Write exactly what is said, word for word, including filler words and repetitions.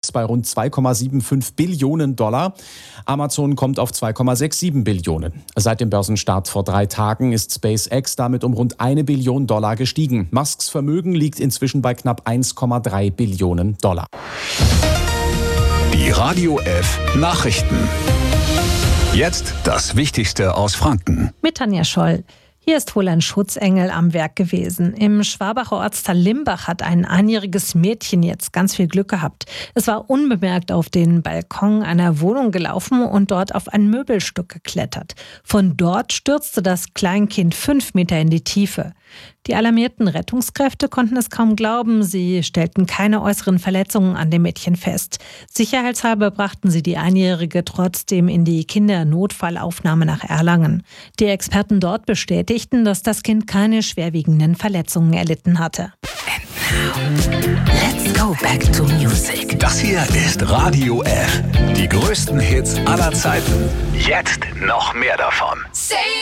SpaceX bei rund zwei Komma fünfundsiebzig Billionen Dollar. Amazon kommt auf zwei Komma siebenundsechzig Billionen. Seit dem Börsenstart vor drei Tagen ist SpaceX damit um rund eine Billion Dollar gestiegen. Musks Vermögen liegt inzwischen bei knapp eins Komma drei Billionen Dollar. Die Radio F Nachrichten. Jetzt das Wichtigste aus Franken. Mit Tanja Scholl. Hier ist wohl ein Schutzengel am Werk gewesen. Im Schwabacher Ortsteil Limbach hat ein einjähriges Mädchen jetzt ganz viel Glück gehabt. Es war unbemerkt auf den Balkon einer Wohnung gelaufen und dort auf ein Möbelstück geklettert. Von dort stürzte das Kleinkind fünf Meter in die Tiefe. Die alarmierten Rettungskräfte konnten es kaum glauben. Sie stellten keine äußeren Verletzungen an dem Mädchen fest. Sicherheitshalber brachten sie die Einjährige trotzdem in die Kindernotfallaufnahme nach Erlangen. Die Experten dort bestätigten, dass das Kind keine schwerwiegenden Verletzungen erlitten hatte. Let's go back to music. Das hier ist Radio F. Die größten Hits aller Zeiten. Jetzt noch mehr davon. Say